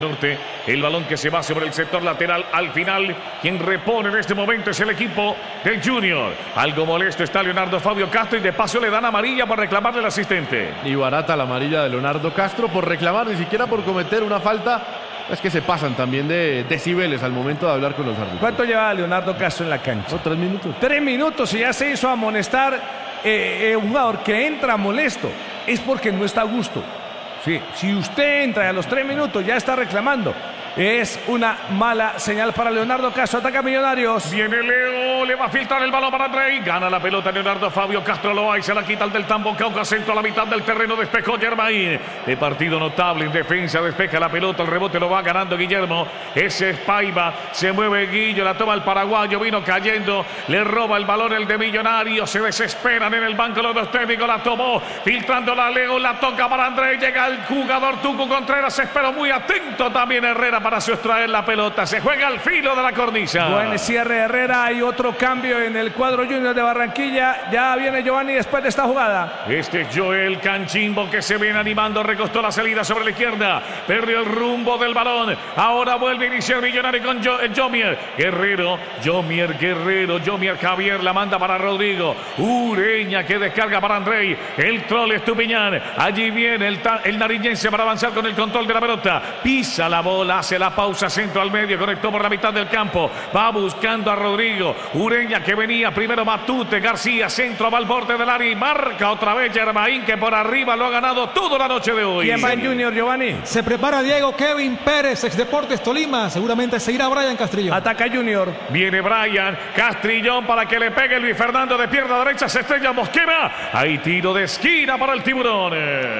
Norte, el balón que se va sobre el sector lateral. Al final, quien repone en este momento es el equipo del Junior. Algo molesto está Leonardo Fabio Castro y de paso le dan amarilla por reclamarle al asistente. Y barata la amarilla de Leonardo Castro por reclamar, ni siquiera por cometer una falta. Es que se pasan también de decibeles al momento de hablar con los árbitros. ¿Cuánto lleva Leonardo Castro en la cancha? 3 minutos. 3 minutos y ya se hizo amonestar un jugador que entra molesto. Es porque no está a gusto. Sí, si usted entra y a los 3 minutos ya está reclamando, es una mala señal para Leonardo Castro. Ataca Millonarios. Viene Leo, le va a filtrar el balón para Andrei. Gana la pelota Leonardo Fabio Castro, lo hay, se la quita el del Tambo Cauca, centro a la mitad del terreno, despejó Germain. De partido notable en defensa, despeja la pelota, el rebote lo va ganando Guillermo. Ese es Paiva, se mueve Guillo, la toma el paraguayo, vino cayendo, le roba el balón el de Millonarios, se desesperan en el banco los dos técnicos, la tomó, filtrándola Leo, la toca para Andrei, llega el jugador Tucu Contreras, espero muy atento también Herrera para sustraer la pelota, se juega al filo de la cornisa. Buen cierre de Herrera, hay otro cambio en el cuadro Junior de Barranquilla, ya viene Giovanni después de esta jugada. Este es Joel Canchimbo que se viene animando, recostó la salida sobre la izquierda, perdió el rumbo del balón, ahora vuelve a iniciar Millonario con Jomier Guerrero, Jomier Javier la manda para Rodrigo, Ureña que descarga para Andrei, el troll Estupiñán, allí viene el nariñense para avanzar con el control de la pelota, pisa la bola, hace la pausa, centro al medio, conectó por la mitad del campo, va buscando a Rodrigo, Ureña que venía primero Matute, García, centro va al borde del área y marca otra vez Germain que por arriba lo ha ganado toda la noche de hoy. ¿Quién va en Junior, Giovanni? Se prepara Diego Kevin Pérez, ex Deportes Tolima, seguramente se irá Brian Castrillón. Ataca Junior. Viene Brian Castrillón para que le pegue Luis Fernando de pierna derecha, se estrella Mosquera, hay tiro de esquina para el Tiburón.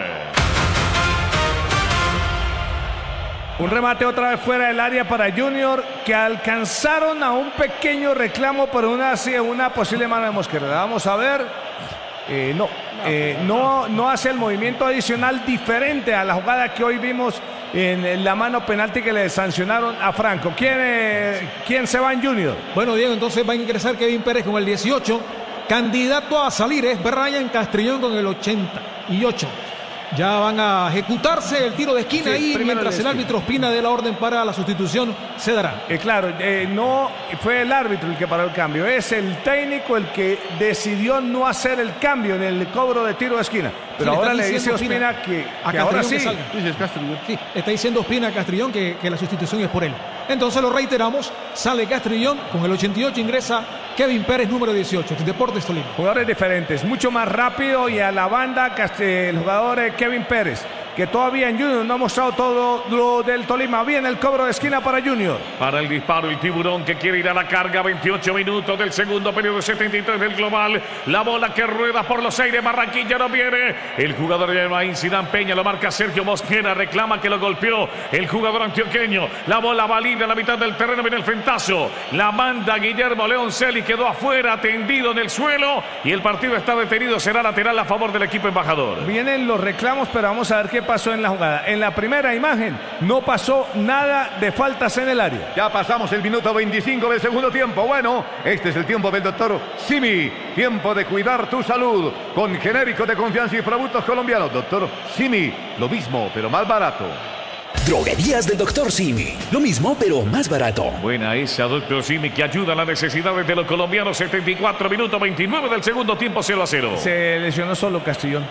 Un remate otra vez fuera del área para Junior, que alcanzaron a un pequeño reclamo por una posible mano de Mosquera. Vamos a ver. No hace el movimiento adicional diferente a la jugada que hoy vimos en la mano penalti que le sancionaron a Franco. ¿Quién se va en Junior? Bueno, Diego, entonces va a ingresar Kevin Pérez con el 18. Candidato a salir es Brian Castrillón con el 88. Ya van a ejecutarse el tiro de esquina ahí mientras el árbitro Ospina dé la orden para la sustitución, se dará. Claro, no fue el árbitro el que paró el cambio, es el técnico el que decidió no hacer el cambio en el cobro de tiro de esquina. Pero ahora le dice Ospina que ahora sí. Sí, está diciendo Ospina a Castrillón que la sustitución es por él. Entonces lo reiteramos, sale Castrillón, con el 88 ingresa Kevin Pérez, número 18, Deportes Tolima. Jugadores diferentes, mucho más rápido y a la banda el jugador Kevin Pérez, que todavía en Junior no ha mostrado todo lo del Tolima. Viene el cobro de esquina para Junior. Para el disparo el Tiburón que quiere ir a la carga, 28 minutos del segundo periodo, 73 del global. La bola que rueda por los aires, Barranquilla no viene. El jugador de Germain Zidane Peña lo marca Sergio Mosquera, reclama que lo golpeó el jugador antioqueño. La bola va libre a la mitad del terreno, viene el frentazo. La manda Guillermo Leonceli, quedó afuera, tendido en el suelo y el partido está detenido, será lateral a favor del equipo embajador. Vienen los reclamos, pero vamos a ver qué pasó en la jugada. En la primera imagen no pasó nada de faltas en el área. Ya pasamos el minuto 25 del segundo tiempo. Bueno, este es el tiempo del doctor Simi. Tiempo de cuidar tu salud con genéricos de confianza y productos colombianos. Doctor Simi, lo mismo pero más barato. Droguerías del Dr. Simi. Lo mismo, pero más barato. Buena esa, Dr. Simi, que ayuda a las necesidades de los colombianos. 74 minutos, 29 del segundo tiempo, 0-0. Se lesionó solo Castrillón.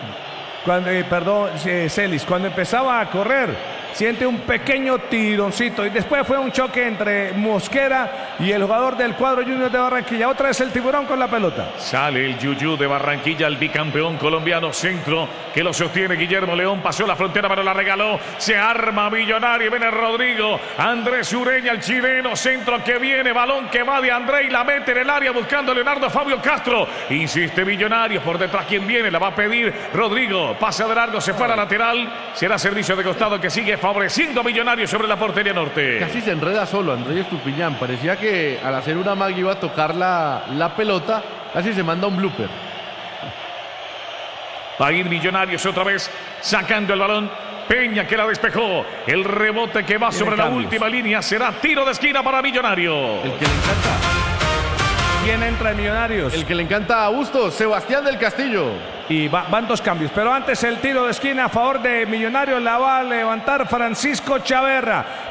Celis, cuando empezaba a correr, siente un pequeño tironcito y después fue un choque entre Mosquera y el jugador del cuadro Junior de Barranquilla. Otra vez el Tiburón con la pelota. Sale el Yuyu de Barranquilla, el bicampeón colombiano, centro que lo sostiene Guillermo León, pasó la frontera pero la regaló, se arma Millonario, viene Rodrigo, Andrés Ureña, el chileno, centro que viene, balón que va de Andrei, la mete en el área buscando a Leonardo Fabio Castro, insiste Millonario, por detrás quien viene, la va a pedir Rodrigo, pasa de largo, se fue a la lateral, será servicio de costado que sigue favoreciendo a Millonarios sobre la portería norte. Casi se enreda solo Andrés Estupiñán, parecía que al hacer una magia iba a tocar la pelota, casi se manda un blooper. Va a ir Millonarios otra vez sacando el balón. Peña que la despejó. El rebote que va sobre la última línea será tiro de esquina para Millonario. El que le encanta. ¿Quién entra en Millonarios? El que le encanta a Bustos, Sebastián del Castillo. Y van 2 cambios. Pero antes el tiro de esquina a favor de Millonarios la va a levantar Francisco Chaverra.